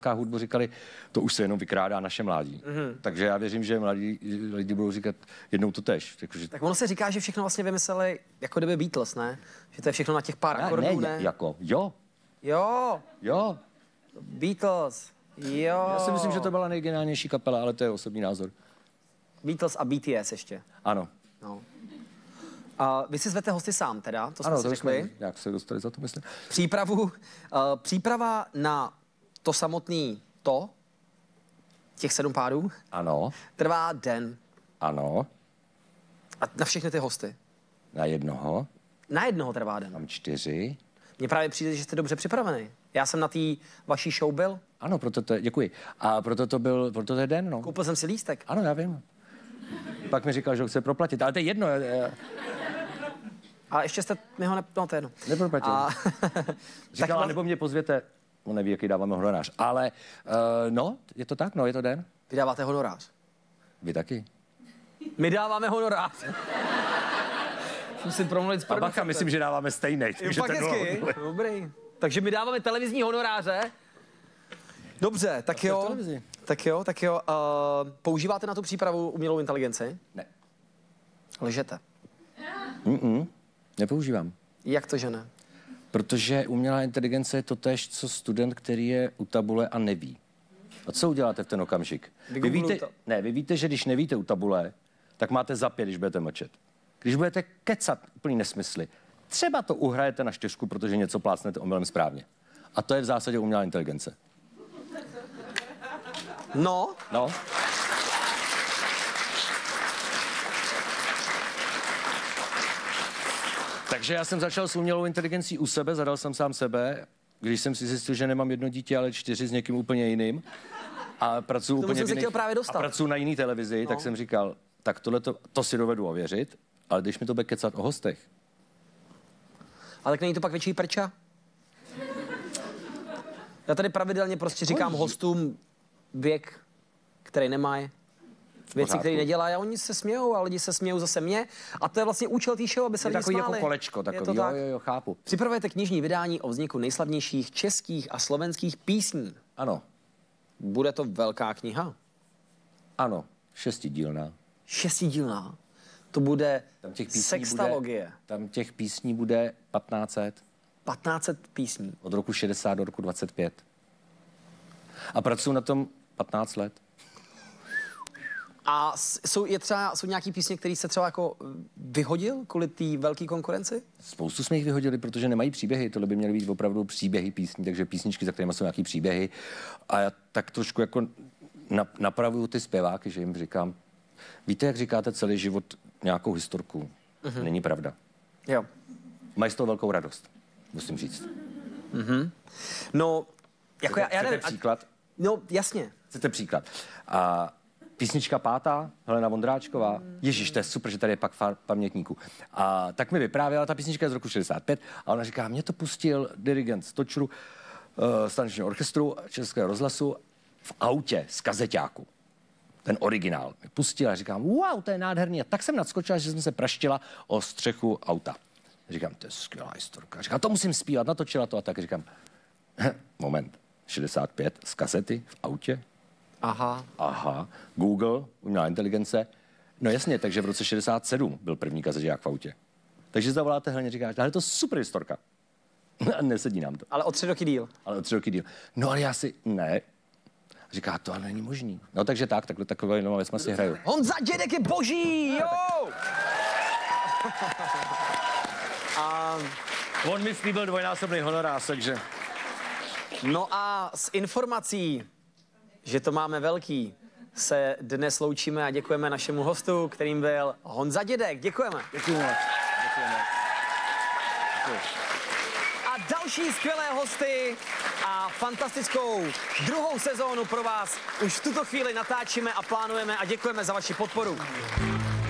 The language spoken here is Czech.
hudbu říkali, to už se jenom vykrádá naše mládí. Takže já věřím, že mladí lidi budou říkat jednou to tež. Tak ono se říká, že všechno vlastně vymysleli jako kdyby Beatles, ne? Že to je všechno na těch pár akordů, ne? Jako, jo. Jo. Jo. Beatles, jo. Já si myslím, že to byla nejgeniálnější kapela, ale to je osobní názor. Beatles a BTS ještě. Ano. No. A vy si zvete hosty sám teda, to jsme ano, si řekli. Jak se dostali za to, myslím. Příprava na to samotný těch 7 pádů, Ano. trvá den. Ano. A na všechny ty hosty? Na jednoho. Na jednoho trvá den. Mám 4. Mně právě přijde, že jste dobře připravený. Já jsem na té vaší show byl. Ano, děkuji. A proto to je den, no. Koupil jsem si lístek. Ano, já vím. Pak mi říkal, že ho chce proplatit, ale to je jedno. A ještě jste mi ho no, to je jedno. Neproplatil. Říkala, nebo mě pozvěte, on neví, jaký dáváme honorář, ale no, je to tak, no, je to den. Vy dáváte honorář. Vy taky. My dáváme honorář. Musím promluvit s A bacha, myslím, že dáváme stejný. Pak hezky, dobrý. Takže my dáváme televizní honoráře. Dobře, tak jo. Tak jo. Používáte na tu přípravu umělou inteligenci? Ne. Lžete. Nepoužívám. Jak to, že ne? Protože umělá inteligence je totéž, co student, který je u tabule a neví. A co uděláte v ten okamžik? Vy víte, že když nevíte u tabule, tak máte za 5, když budete mlčet. Když budete kecat úplný nesmysly, třeba to uhrajete na 4, protože něco plácnete omylem správně. A to je v zásadě umělá inteligence. No. Takže já jsem začal s umělou inteligencí u sebe, zadal jsem sám sebe, když jsem si zjistil, že nemám 1 dítě, ale 4 s někým úplně jiným. A pracuji úplně a pracuji na jiný televizi, tak jsem říkal, tak to si dovedu ověřit, ale když mi to bude kecat o hostech. Ale tak není to pak větší prča? Já tady pravidelně prostě říkám hostům věk, který nemají, věci, které nedělají a oni se smějou a lidi se smějou zase mě. A to je vlastně účel té show, aby se lidi smáli. Jako kolečko, takový, jo, chápu. Připravujete knižní vydání o vzniku nejslavnějších českých a slovenských písní. Ano. Bude to velká kniha? Ano, 6dílná. 6dílná? To bude sextalogie. Tam těch písní bude 1500. 1500 písní. Od roku 60 do roku 25. A pracuji na tom 15 let. A jsou nějaký písně, které se třeba jako vyhodil kvůli té velké konkurenci? Spoustu jsme jich vyhodili, protože nemají příběhy. Tohle by měly být opravdu příběhy písní, takže písničky, za kterými jsou nějaký příběhy. A já tak trošku jako napravuju ty zpěváky, že jim říkám, víte, jak říkáte celý život nějakou historku? Není pravda. Jo. Mají z toho velkou radost, musím říct. No, jako já nevím. Příklad? No, jasně. Chcete příklad? A písnička 5. Helena Vondráčková. Ježíš, to je super, že tady je pak pamětníků. A tak mi vyprávěla, ta písnička je z roku 65 a ona říká, mě to pustil dirigent z Točru, stanečního orchestru Českého rozhlasu v autě z kazeťáku. Ten originál mi pustil a říkám, wow, to je nádherný. A tak jsem nadskočila, že jsem se praštila o střechu auta. Říkám, to je skvělá historka. Říkám, to musím zpívat, natočila to a tak. Říkám, moment, 65 z kasety v autě? Aha, Google, umělá inteligence. No jasně, takže v roce 67 byl první kazeťák v autě. Takže zavoláte Heleně, říkáš, ale to je super historka. Nesedí nám to. Ale o 3 roky díl. No ale já si, ne. Říká, to ale není možný. No takže takové věc si hraju. Honza Dědek je boží, jo! On mi slíbil 2násobný honorář, takže... No a s informací, že to máme velký, se dnes loučíme a děkujeme našemu hostu, kterým byl Honza Dědek. Děkujeme. Děkujeme. A další skvělé hosty a fantastickou 2. sezónu pro vás už v tuto chvíli natáčíme a plánujeme a děkujeme za vaši podporu.